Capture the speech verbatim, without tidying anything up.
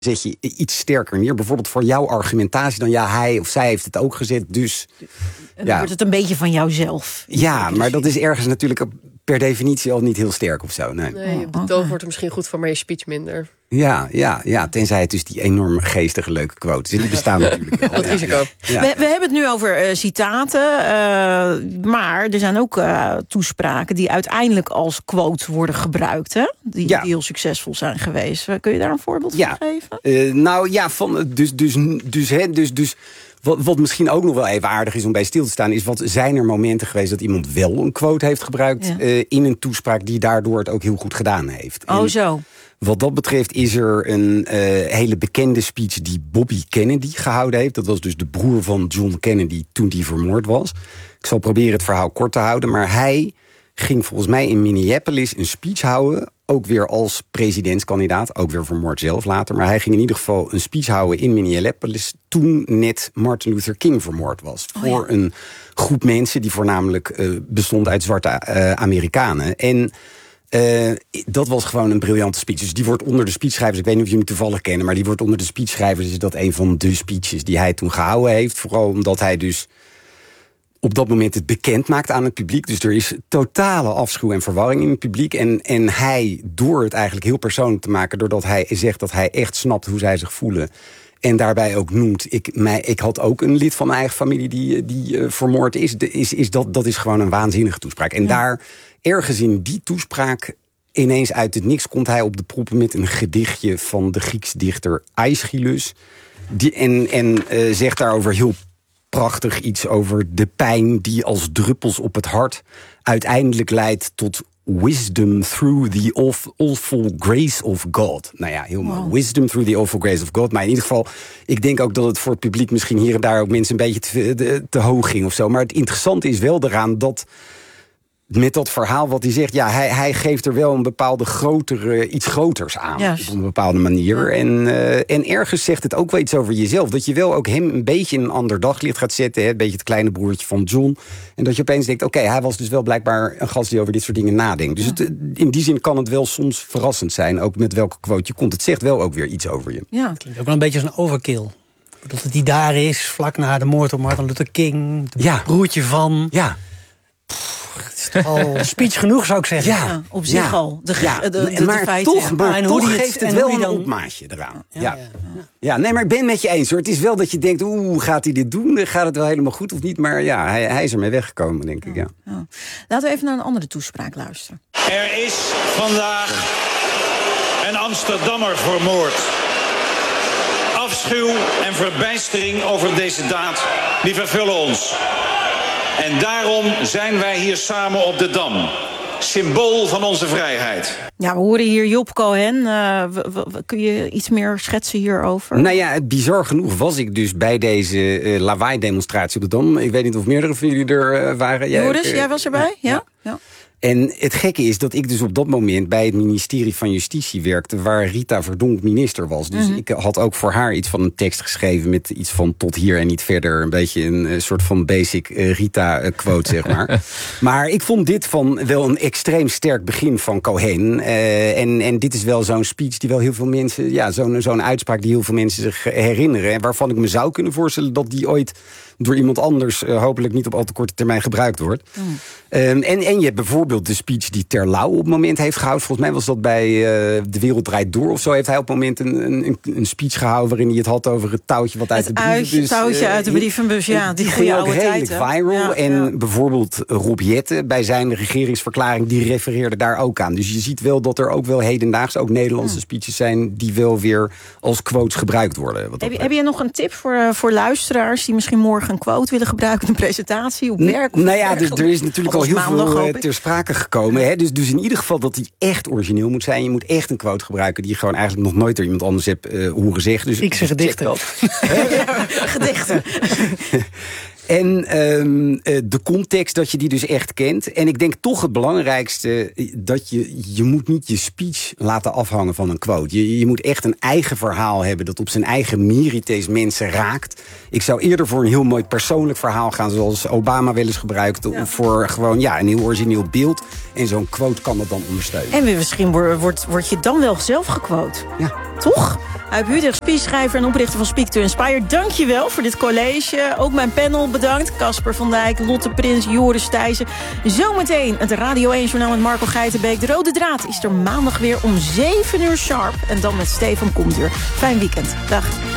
zet je iets sterker neer. Bijvoorbeeld voor jouw argumentatie dan ja, hij of zij heeft het ook gezet, dus... Dan ja. wordt het een beetje van jouzelf. Ja, maar dat is ergens natuurlijk per definitie al niet heel sterk of zo. Nee, nee je betoog wordt er misschien goed van, maar je speech minder. Ja, ja, ja, tenzij het dus die enorm geestige, leuke quotes. Die bestaan natuurlijk wel. Wat risico. Ja. We, we hebben het nu over uh, citaten. Uh, maar er zijn ook uh, toespraken die uiteindelijk als quote worden gebruikt. Hè? Die, ja. die heel succesvol zijn geweest. Kun je daar een voorbeeld ja. van geven? Uh, nou ja, van, dus, dus, dus, hè, dus, dus wat, wat misschien ook nog wel even aardig is om bij stil te staan, is wat zijn er momenten geweest dat iemand wel een quote heeft gebruikt ja. uh, in een toespraak die daardoor het ook heel goed gedaan heeft. Oh, en, zo. Wat dat betreft is er een uh, hele bekende speech die Bobby Kennedy gehouden heeft. Dat was dus de broer van John Kennedy toen die vermoord was. Ik zal proberen het verhaal kort te houden. Maar hij ging volgens mij in Minneapolis een speech houden. Ook weer als presidentskandidaat. Ook weer vermoord zelf later. Maar hij ging in ieder geval een speech houden in Minneapolis toen net Martin Luther King vermoord was. Oh, voor ja. een groep mensen die voornamelijk uh, bestond uit zwarte uh, Amerikanen. En... Uh, dat was gewoon een briljante speech. Dus die wordt onder de speechschrijvers, ik weet niet of jullie hem toevallig kennen, maar die wordt onder de speechschrijvers, is dat een van de speeches die hij toen gehouden heeft. Vooral omdat hij dus op dat moment het bekend maakt aan het publiek. Dus er is totale afschuw en verwarring in het publiek. En, en hij, door het eigenlijk heel persoonlijk te maken, doordat hij zegt dat hij echt snapt hoe zij zich voelen, en daarbij ook noemt, ik, mij, ik had ook een lid van mijn eigen familie die, die uh, vermoord is, is, is dat, dat is gewoon een waanzinnige toespraak. En ja. daar, ergens in die toespraak, ineens uit het niks komt hij op de proppen met een gedichtje van de Griekse dichter Aeschylus. Die, en en uh, zegt daarover heel prachtig iets over de pijn die als druppels op het hart uiteindelijk leidt tot wisdom through the awful grace of God. Nou ja, heel mooi. Wow. Wisdom through the awful grace of God. Maar in ieder geval, ik denk ook dat het voor het publiek misschien hier en daar ook mensen een beetje te, te, te hoog ging of zo. Maar het interessante is wel eraan dat met dat verhaal wat hij zegt, ja, hij, hij geeft er wel een bepaalde grotere, iets groters aan. Yes. Op een bepaalde manier. Ja. En, uh, en ergens zegt het ook wel iets over jezelf. Dat je wel ook hem een beetje in een ander daglicht gaat zetten. Hè? Een beetje het kleine broertje van John. En dat je opeens denkt, oké, okay, hij was dus wel blijkbaar een gast die over dit soort dingen nadenkt. Dus ja. het, in die zin kan het wel soms verrassend zijn. Ook met welke quote je komt. Het zegt wel ook weer iets over je. Ja, het klinkt ook wel een beetje als een overkill. Dat het die daar is, vlak na de moord op Martin Luther King. Het ja. broertje van... Ja. Al speech genoeg, zou ik zeggen. Ja, ja op zich ja. al. De, ja. de, de, de, maar de feiten, toch, ja. maar en toch het, geeft het wel een dan... opmaatje eraan. Ja. Ja. Ja. Ja. ja, nee, maar ik ben het met je eens hoor. Het is wel dat je denkt, oeh, gaat hij dit doen? Gaat het wel helemaal goed of niet? Maar ja, hij, hij is ermee weggekomen, denk ik. Ja. Ja. Laten we even naar een andere toespraak luisteren. Er is vandaag een Amsterdammer vermoord. Afschuw en verbijstering over deze daad, die vervullen ons. En daarom zijn wij hier samen op de Dam. Symbool van onze vrijheid. Ja, we horen hier Job Cohen. Uh, w- w- kun je iets meer schetsen hierover? Nou ja, bizar genoeg was ik dus bij deze uh, lawaai-demonstratie op de Dam. Ik weet niet of meerdere van jullie er uh, waren. Joris, jij, uh, jij was erbij? Ja. ja. ja. En het gekke is dat ik dus op dat moment bij het ministerie van Justitie werkte, waar Rita Verdonk minister was. Dus mm-hmm. ik had ook voor haar iets van een tekst geschreven met iets van tot hier en niet verder. Een beetje een, een soort van basic uh, Rita-quote, zeg maar. Maar ik vond dit van wel een extreem sterk begin van Cohen. Uh, en, en dit is wel zo'n speech die wel heel veel mensen, ja, zo'n, zo'n uitspraak die heel veel mensen zich herinneren. En waarvan ik me zou kunnen voorstellen dat die ooit door iemand anders uh, hopelijk niet op al te korte termijn gebruikt wordt. Mm. Um, en, en je hebt bijvoorbeeld de speech die Terlouw op het moment heeft gehouden. Volgens mij was dat bij uh, De Wereld Draait Door of zo. Heeft hij op het moment een, een, een speech gehouden waarin hij het had over het touwtje wat uit het de brievenbus. Het touwtje uh, uit de brievenbus, ja. Die, die ging ook redelijk tijd, viral. Ja, en ja. bijvoorbeeld Rob Jetten bij zijn regeringsverklaring, die refereerde daar ook aan. Dus je ziet wel dat er ook wel hedendaags ook Nederlandse hmm. speeches zijn die wel weer als quotes gebruikt worden. Wat heb, je, heb je nog een tip voor, uh, voor luisteraars die misschien morgen een quote willen gebruiken in een presentatie op werk? N- nou ja, dus er is natuurlijk al heel maandag, veel uh, ter sprake gekomen. Hè? Dus, dus in ieder geval dat die echt origineel moet zijn. Je moet echt een quote gebruiken die je gewoon eigenlijk nog nooit door iemand anders hebt uh, horen zeggen. Dus, ik zeg gedichten. Gedichten. En um, de context dat je die dus echt kent. En ik denk toch het belangrijkste, dat je, je moet niet je speech laten afhangen van een quote. Je, je moet echt een eigen verhaal hebben dat op zijn eigen merites mensen raakt. Ik zou eerder voor een heel mooi persoonlijk verhaal gaan, zoals Obama wel eens gebruikt. Ja. Of voor gewoon ja, een heel origineel beeld. En zo'n quote kan dat dan ondersteunen. En misschien wordt word, word je dan wel zelf gequote. Ja. Toch? Huib Hüdig, speechschrijver en oprichter van Speak to Inspire. Dank je wel voor dit college. Ook mijn panel bedankt. Casper van Dijk, Lotte Prins, Joris Thijssen. Zometeen het Radio één-journaal met Marco Geitenbeek. De Rode Draad is er maandag weer om zeven uur sharp. En dan met Stefan Komduur. Fijn weekend. Dag.